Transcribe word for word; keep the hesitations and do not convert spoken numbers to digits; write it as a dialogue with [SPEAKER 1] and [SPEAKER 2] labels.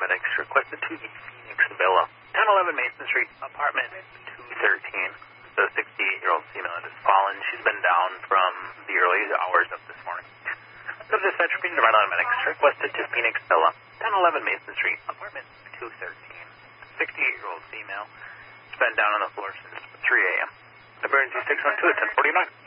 [SPEAKER 1] paramedics requested to the Phoenix Villa, ten eleven Mason Street, apartment two thirteen. The sixty-eight-year-old female has fallen. She's been down from the early hours of this morning. The dispatcher being Rhode Island medics requested to Phoenix Villa, ten eleven Mason Street, apartment two thirteen. sixty-eight-year-old female has been down on the floor since three a.m. Emergency six one two at ten forty-nine.